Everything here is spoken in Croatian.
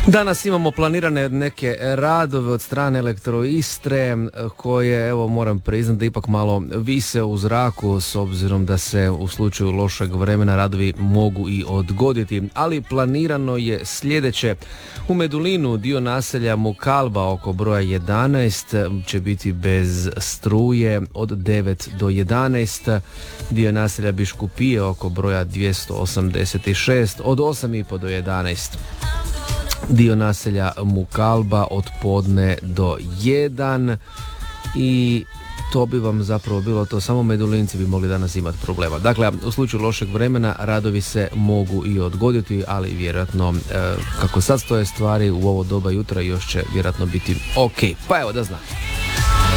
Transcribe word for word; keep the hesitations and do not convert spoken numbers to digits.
Danas imamo planirane neke radove od strane Elektroistre koje, evo, moram priznati da ipak malo vise u zraku s obzirom da se u slučaju lošeg vremena radovi mogu i odgoditi, ali planirano je sljedeće. U Medulinu dio naselja Mukalba oko broja jedanaest će biti bez struje od devet do jedanaest, dio naselja Biškupije oko broja dvjesto osamdeset šest od osam i pol do jedanaest. Dio naselja Mukalba od podne do jedan i to bi vam zapravo bilo to. Samo Medulinci bi mogli danas imati problema. Dakle, u slučaju lošeg vremena radovi se mogu i odgoditi, ali vjerojatno e, kako sad stoje stvari u ovo doba jutra još će vjerojatno biti ok. Pa evo da znam.